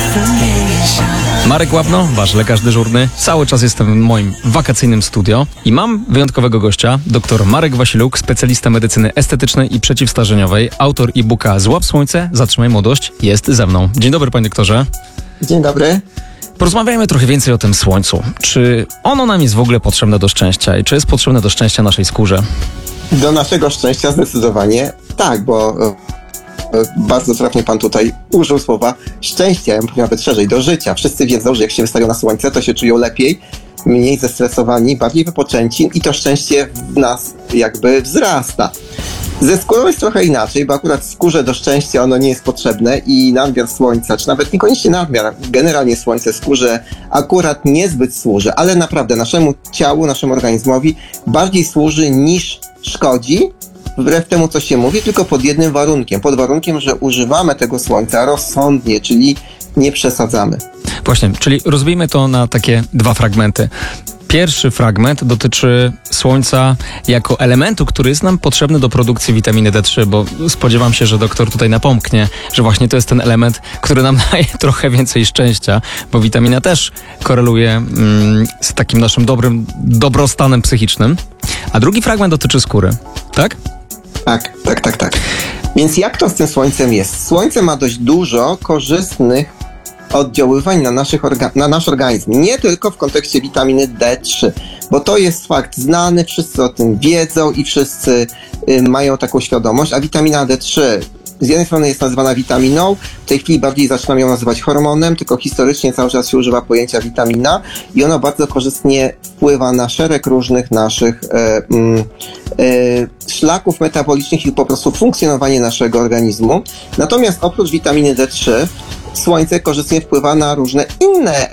Marek Łapno, wasz lekarz dyżurny. Cały czas jestem w moim wakacyjnym studio i mam wyjątkowego gościa, dr Marek Wasiluk, specjalista medycyny estetycznej i przeciwstarzeniowej, autor e-booka Złap słońce, zatrzymaj młodość, jest ze mną. Dzień dobry, panie doktorze. Dzień dobry. Porozmawiajmy trochę więcej o tym słońcu. Czy ono nam jest w ogóle potrzebne do szczęścia i czy jest potrzebne do szczęścia naszej skórze? Do naszego szczęścia zdecydowanie tak, bo bardzo trafnie pan tutaj użył słowa szczęście, ja bym powiedział nawet szerzej, do życia. Wszyscy wiedzą, że jak się wystawią na słońce, to się czują lepiej, mniej zestresowani, bardziej wypoczęci i to szczęście w nas jakby wzrasta. Ze skórą jest trochę inaczej, bo akurat skórze do szczęścia ono nie jest potrzebne i nadmiar słońca, czy nawet niekoniecznie nadmiar, generalnie słońce skórze akurat niezbyt służy, ale naprawdę naszemu ciału, naszemu organizmowi bardziej służy niż szkodzi, wbrew temu co się mówi, tylko pod jednym warunkiem, pod warunkiem, że używamy tego słońca rozsądnie, czyli nie przesadzamy. Właśnie, czyli rozbijmy to na takie dwa fragmenty. Pierwszy fragment dotyczy słońca jako elementu, który jest nam potrzebny do produkcji witaminy D3, bo spodziewam się, że doktor tutaj napomknie, że właśnie to jest ten element, który nam daje trochę więcej szczęścia, bo witamina też koreluje z takim naszym dobrostanem psychicznym. A drugi fragment dotyczy skóry, tak? Tak. Więc jak to z tym słońcem jest? Słońce ma dość dużo korzystnych oddziaływań na nasz organizm. Nie tylko w kontekście witaminy D3, bo to jest fakt znany, wszyscy o tym wiedzą i wszyscy mają taką świadomość, a witamina D3 z jednej strony jest nazywana witaminą, w tej chwili bardziej zaczynam ją nazywać hormonem, tylko historycznie cały czas się używa pojęcia witamina i ono bardzo korzystnie wpływa na szereg różnych naszych szlaków metabolicznych i po prostu funkcjonowanie naszego organizmu. Natomiast oprócz witaminy D3 słońce korzystnie wpływa na różne inne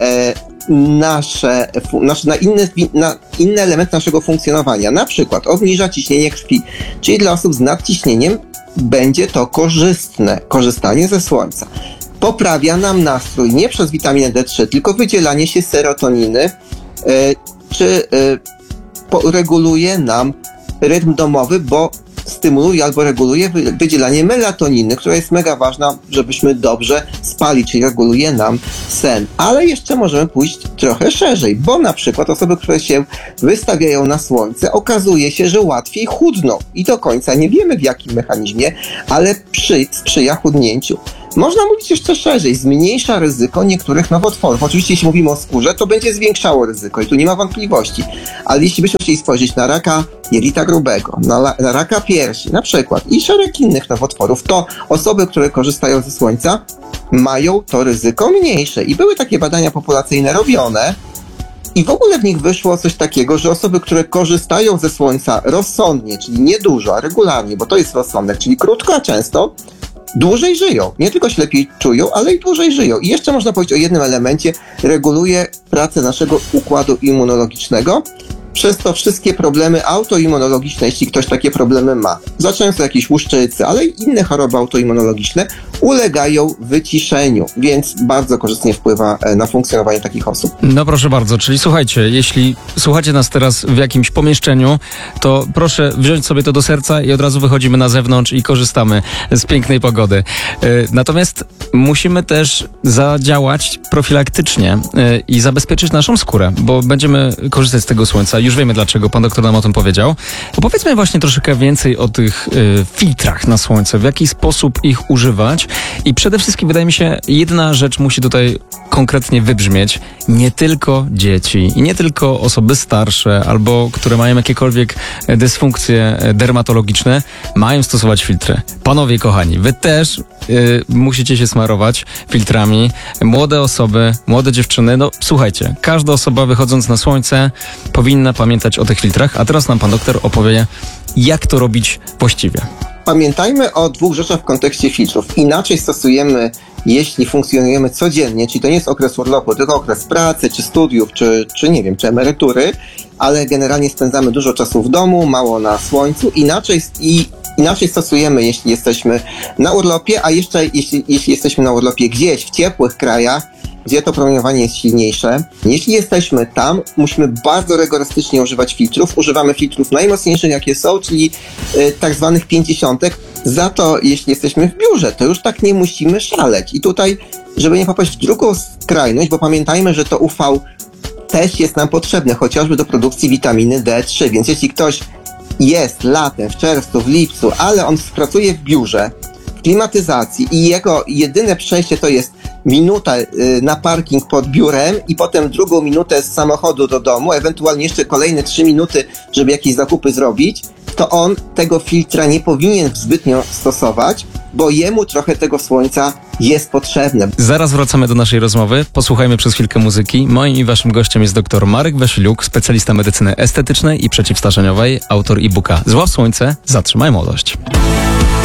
na inne elementy naszego funkcjonowania. Na przykład obniża ciśnienie krwi, czyli dla osób z nadciśnieniem będzie to korzystne korzystanie ze słońca. Poprawia nam nastrój nie przez witaminę D3, tylko wydzielanie się serotoniny, reguluje nam rytm domowy, bo stymuluje albo reguluje wydzielanie melatoniny, która jest mega ważna, żebyśmy dobrze spali, czyli reguluje nam sen. Ale jeszcze możemy pójść trochę szerzej, bo na przykład osoby, które się wystawiają na słońce, okazuje się, że łatwiej chudną i do końca nie wiemy w jakim mechanizmie, ale sprzyja chudnięciu. Można mówić jeszcze szerzej, zmniejsza ryzyko niektórych nowotworów. Oczywiście jeśli mówimy o skórze, to będzie zwiększało ryzyko i tu nie ma wątpliwości. Ale jeśli byśmy chcieli spojrzeć na raka jelita grubego, na raka piersi na przykład i szereg innych nowotworów, to osoby, które korzystają ze słońca, mają to ryzyko mniejsze. I były takie badania populacyjne robione i w ogóle w nich wyszło coś takiego, że osoby, które korzystają ze słońca rozsądnie, czyli nie dużo, a regularnie, bo to jest rozsądek, czyli krótko, a często, dłużej żyją. Nie tylko się lepiej czują, ale i dłużej żyją. I jeszcze można powiedzieć o jednym elemencie. Reguluje pracę naszego układu immunologicznego. Przez to wszystkie problemy autoimmunologiczne, jeśli ktoś takie problemy ma, zaczynając od jakiejś łuszczycy, ale i inne choroby autoimmunologiczne, ulegają wyciszeniu, więc bardzo korzystnie wpływa na funkcjonowanie takich osób. No proszę bardzo, czyli słuchajcie, jeśli słuchacie nas teraz w jakimś pomieszczeniu, to proszę wziąć sobie to do serca i od razu wychodzimy na zewnątrz i korzystamy z pięknej pogody. Natomiast musimy też zadziałać profilaktycznie i zabezpieczyć naszą skórę, bo będziemy korzystać z tego słońca. Już wiemy dlaczego, pan doktor nam o tym powiedział. Opowiedzmy właśnie troszeczkę więcej o tych filtrach na słońce, w jaki sposób ich używać i przede wszystkim wydaje mi się, jedna rzecz musi tutaj konkretnie wybrzmieć. Nie tylko dzieci i nie tylko osoby starsze albo które mają jakiekolwiek dysfunkcje dermatologiczne mają stosować filtry. Panowie kochani, wy też musicie się smarować filtrami. Młode osoby, młode dziewczyny, no słuchajcie, każda osoba wychodząc na słońce powinna pamiętać o tych filtrach, a teraz nam pan doktor opowie, jak to robić właściwie. Pamiętajmy o dwóch rzeczach w kontekście filtrów. Inaczej stosujemy, jeśli funkcjonujemy codziennie, czyli to nie jest okres urlopu, tylko okres pracy, czy studiów, czy nie wiem, czy emerytury, ale generalnie spędzamy dużo czasu w domu, mało na słońcu. Inaczej stosujemy, jeśli jesteśmy na urlopie, a jeszcze jeśli jesteśmy na urlopie gdzieś w ciepłych krajach, gdzie to promieniowanie jest silniejsze. Jeśli jesteśmy tam, musimy bardzo rygorystycznie używać filtrów. Używamy filtrów najmocniejszych, jakie są, czyli tak zwanych 50. Za to, jeśli jesteśmy w biurze, to już tak nie musimy szaleć. I tutaj, żeby nie popaść w drugą skrajność, bo pamiętajmy, że to UV też jest nam potrzebne, chociażby do produkcji witaminy D3. Więc jeśli ktoś jest latem, w czerwcu, w lipcu, ale on pracuje w biurze, w klimatyzacji i jego jedyne przejście to jest minuta na parking pod biurem i potem drugą minutę z samochodu do domu, ewentualnie jeszcze kolejne 3 minuty, żeby jakieś zakupy zrobić, to on tego filtra nie powinien zbytnio stosować, bo jemu trochę tego słońca jest potrzebne. Zaraz wracamy do naszej rozmowy. Posłuchajmy przez chwilkę muzyki. Moim i waszym gościem jest dr Marek Wasiliuk, specjalista medycyny estetycznej i przeciwstarzeniowej, autor e-booka Zław słońce, zatrzymaj młodość.